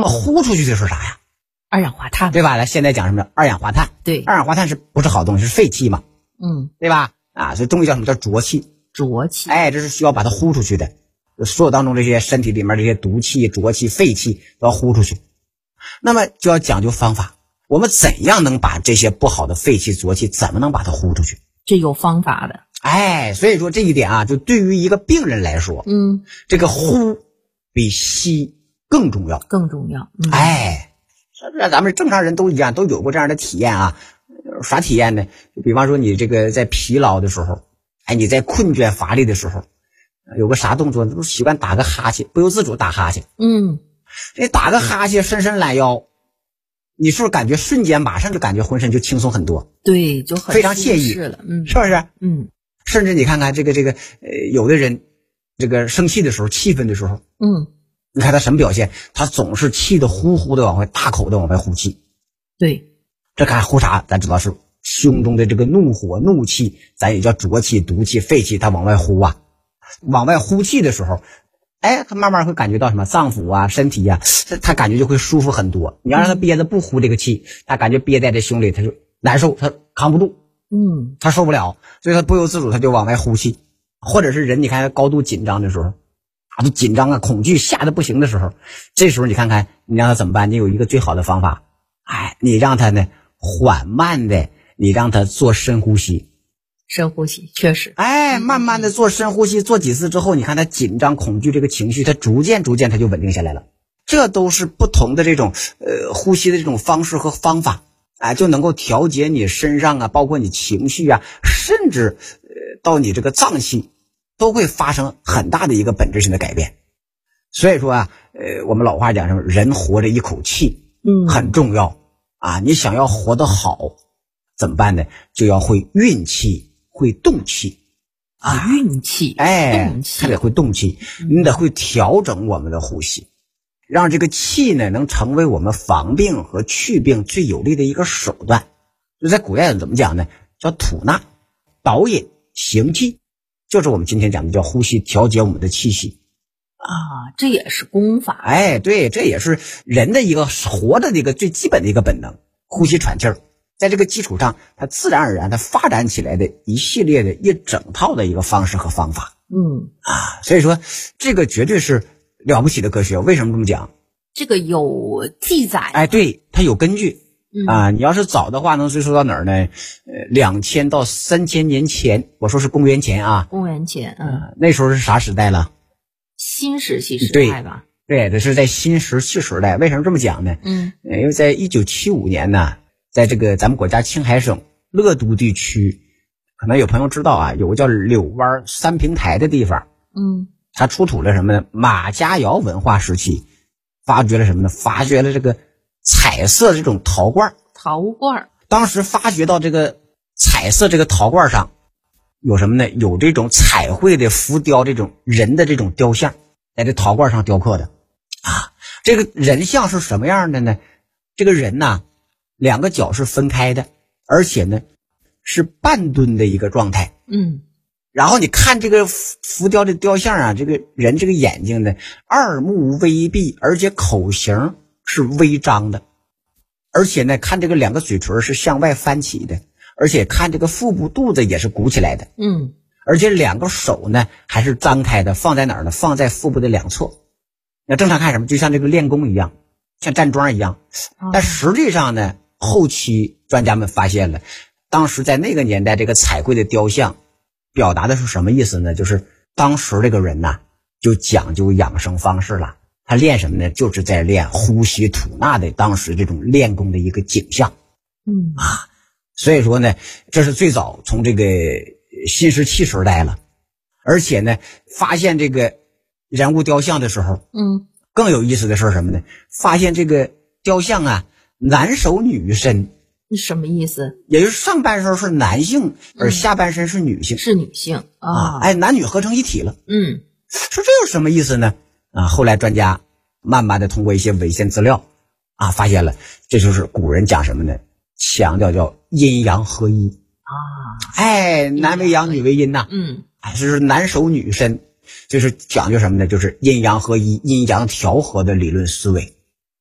么呼出去的是啥呀？ 二氧化碳， 对吧？来，现在讲什么呢？二氧化碳。 对， 二氧化碳是不是好东西？是废气嘛？对吧？所以中医叫什么？叫浊气。 浊气， 这是需要把它呼出去的。所有当中这些身体里面这些毒气、浊气、废气都要呼出去。那么就要讲究方法，我们怎样能把这些不好的废气、浊气怎么能把它呼出去？ 这有方法的。 所以说这一点啊，就对于一个病人来说，这个呼比吸更重要， 更重要。 咱们正常人都一样，都有过这样的体验啊。啥体验呢？就比方说你这个在疲劳的时候，你在困倦乏力的时候，有个啥动作都习惯打个哈欠，不由自主打哈欠。这打个哈欠，伸伸懒腰，你是不是感觉瞬间马上就感觉浑身就轻松很多？ 对，就很非常惬意了， 是不是？甚至你看看这个有的人这个生气的时候、气愤的时候，你看他什么表现？他总是气得呼呼的往外，大口的往外呼气。 对， 这看呼啥？咱知道是胸中的这个怒火、怒气，咱也叫浊气、毒气、废气，它往外呼啊。往外呼气的时候，他慢慢会感觉到什么脏腑啊、身体啊，他感觉就会舒服很多。你要让他憋着不呼这个气，他感觉憋在这胸里，他就难受，他扛不住，他受不了，所以他不由自主他就往外呼气。或者是人你看他高度紧张的时候，都紧张啊、恐惧吓得不行的时候，这时候你看看你让他怎么办？你有一个最好的方法，你让他呢缓慢的，你让他做深呼吸。 深呼吸确实， 慢慢的做深呼吸，做几次之后，你看他紧张恐惧这个情绪，他逐渐他就稳定下来了。这都是不同的这种呼吸的这种方式和方法，就能够调节你身上啊，包括你情绪啊，甚至到你这个脏器都会发生很大的一个本质性的改变。所以说我们老话讲什么，人活着一口气，很重要你想要活得好怎么办呢？就要会运气，会动气运气，动气， 还得会动气，你得会调整我们的呼吸，让这个气呢能成为我们防病和去病最有力的一个手段。就在古代怎么讲呢？叫吐纳、导引、行气，就是我们今天讲的叫呼吸，调节我们的气息这也是功法。 对，这也是人的一个活着的一个最基本的一个本能，呼吸喘气儿。在这个基础上，它自然而然它发展起来的一系列的一整套的一个方式和方法。所以说这个绝对是了不起的科学。为什么这么讲？ 这个有记载。 对，它有根据你要是早的话能追溯到哪儿呢？2000到3000年前，我说是公元前公元前那时候是啥时代了？ 新石器时代吧。 对，这是在新石器时代。为什么这么讲呢？因为在1975年呢，在这个咱们国家青海省乐都地区，可能有朋友知道有个叫柳湾三平台的地方。它出土了什么呢？马家窑文化时期发掘了什么呢？发掘了这个彩色的这种陶罐。当时发掘到这个彩色这个陶罐上有什么呢？有这种彩绘的浮雕，这种人的这种雕像，在这陶罐上雕刻的这个人像是什么样的呢？这个人两个脚是分开的，而且呢是半蹲的一个状态。然后你看这个浮雕的雕像这个人这个眼睛呢二目微闭，而且口型是微张的，而且呢看这个两个嘴唇是向外翻起的，而且看这个腹部肚子也是鼓起来的。而且两个手呢还是张开的，放在哪儿呢？放在腹部的两侧。那正常看什么？就像这个练功一样，像站桩一样。但实际上呢，后期专家们发现了，当时在那个年代这个彩绘的雕像表达的是什么意思呢？就是当时这个人就讲究养生方式了。他练什么呢？就是在练呼吸吐纳的当时这种练功的一个景象。所以说呢，这是最早从这个新石器时代了。而且呢，发现这个人物雕像的时候，更有意思的是什么呢？发现这个雕像男手女身。 什么意思？ 也就是上半身是男性，而下半身是女性。 是女性男女合成一体了。说这有什么意思呢？后来专家慢慢的通过一些文献资料发现了，这就是古人讲什么呢？强调叫阴阳合一男为阳，女为阴就是男手女身，就是讲究什么呢？就是阴阳合一、阴阳调和的理论思维。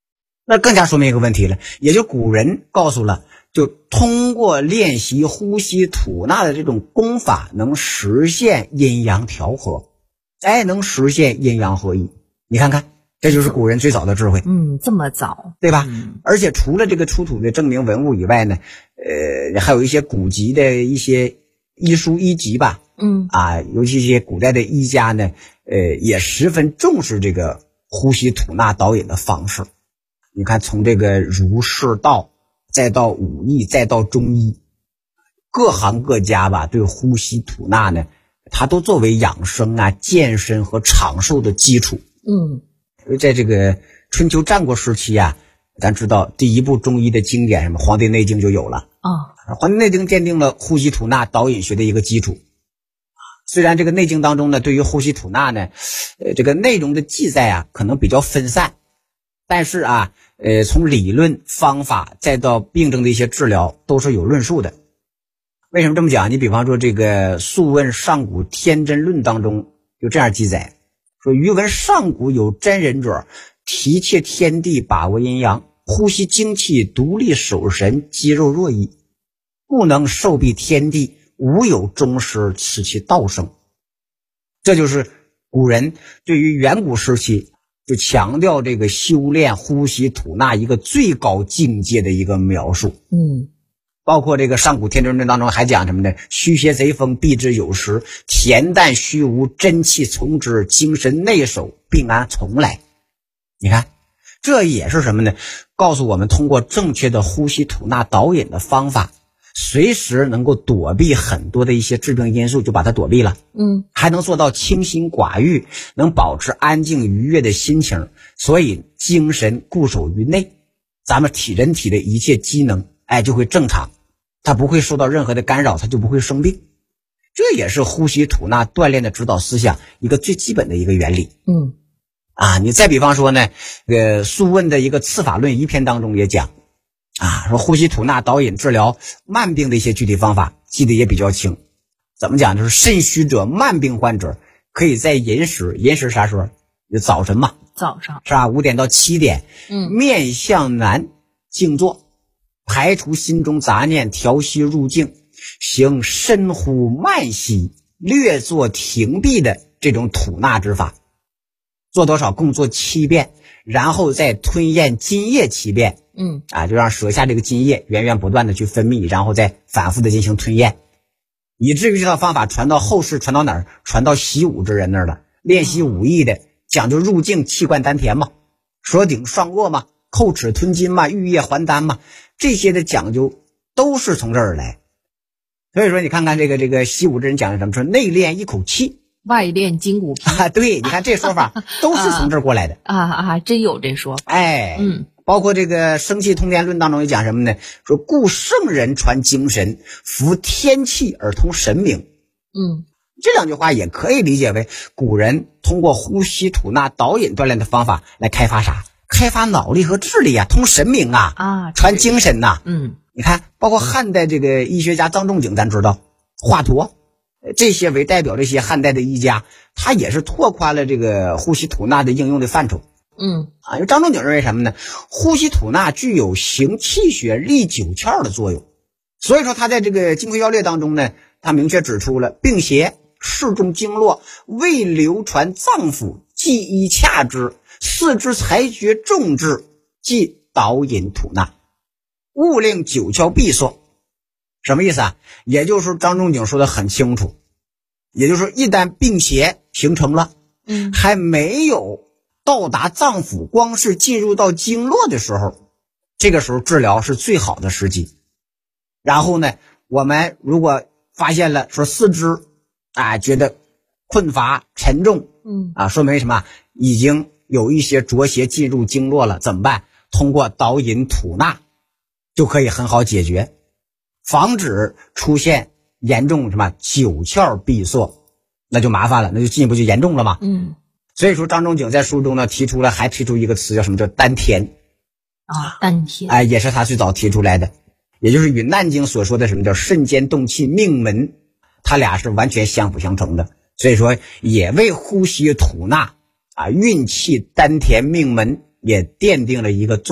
那更加说明一个问题了，也就古人告诉了，就通过练习呼吸吐纳的这种功法，能实现阴阳调和，能实现阴阳合一。你看看，这就是古人最早的智慧。 这么早， 对吧？而且除了这个出土的证明文物以外呢，还有一些古籍的一些医书医籍吧。尤其一些古代的医家呢，也十分重视这个呼吸吐纳导引的方式。你看，从这个儒释道，再到武艺，再到中医，各行各家吧，对呼吸吐纳呢，它都作为养生啊、健身和长寿的基础。在这个春秋战国时期啊，咱知道第一部中医的经典什么《黄帝内经》就有了。《黄帝内经》奠定了呼吸吐纳导引学的一个基础。虽然这个内经当中呢，对于呼吸吐纳呢，这个内容的记载啊，可能比较分散，但是啊，从理论方法再到病症的一些治疗，都是有论述的。为什么这么讲？你比方说这个《素问·上古天真论》当中就这样记载，说余闻上古有真人者，提切天地，把握阴阳，呼吸精气，独立守神，肌肉若矣，故能受庇天地，无有终师，此其道生。这就是古人对于远古时期就强调这个修炼呼吸吐纳一个最高境界的一个描述。包括这个上古天真论当中还讲什么呢？虚邪贼风，避之有时，恬淡虚无，真气从之，精神内守，病安从来。你看，这也是什么呢？告诉我们通过正确的呼吸吐纳导引的方法，随时能够躲避很多的一些致病因素，就把它躲避了。还能做到清心寡欲，能保持安静愉悦的心情，所以精神固守于内，咱们人体的一切机能就会正常，它不会受到任何的干扰，它就不会生病。这也是呼吸吐纳锻炼的指导思想一个最基本的一个原理。你再比方说呢，素问的一个刺法论一篇当中也讲说呼吸吐纳导引治疗慢病的一些具体方法，记得也比较清。怎么讲？就是肾虚者、慢病患者可以在寅时啥时候？就早晨嘛， 早上是吧？5点到7点，面向南静坐，排除心中杂念，调息入静，行深呼慢吸，略作停闭的这种吐纳之法。做多少？共做7遍，然后再吞咽津液7遍。就让舌下这个津液源源不断的去分泌，然后再反复的进行吞咽，以至于这套方法传到后世，传到哪儿？传到习武之人那儿了。练习武艺的讲究入静，气贯丹田嘛，舌顶上腭嘛，叩齿吞津嘛，玉液还丹嘛，这些的讲究都是从这儿来。所以说你看看这个习武之人讲的什么？说内练一口气， 外练筋骨皮。 对，你看这说法都是从这儿过来的。 真有这说法。 包括这个生气通天论当中也讲什么呢？说故圣人传精神，服天气而通神明。这两句话也可以理解为古人通过呼吸吐纳导引锻炼的方法来开发啥？开发脑力和智力通神明传精神你看，包括汉代这个医学家张仲景，咱知道华佗这些为代表这些汉代的医家，他也是拓宽了这个呼吸吐纳的应用的范畴。因为张仲景认为什么呢？呼吸吐纳具有行气血、利九窍的作用，所以说他在这个《金匮要略》当中呢，他明确指出了病邪适中经络，未流传脏腑，即医洽之，四肢裁决重治，即导引吐纳，勿令九窍闭锁。什么意思啊？也就是说张仲景说的很清楚，也就是说一旦病邪形成了，还没有到达脏腑，光是进入到经络的时候，这个时候治疗是最好的时机。然后呢，我们如果发现了说四肢觉得困乏沉重，说明什么？已经有一些浊邪进入经络了，怎么办？通过导引吐纳就可以很好解决，防止出现严重九窍闭锁，那就麻烦了，那就进一步就严重了嘛。所以说张仲景在书中呢还提出一个词，叫什么？叫丹田。 丹田也是他最早提出来的，也就是与难经所说的什么叫肾间动气命门，他俩是完全相辅相成的。所以说也为呼吸吐纳运气丹田命门也奠定了一个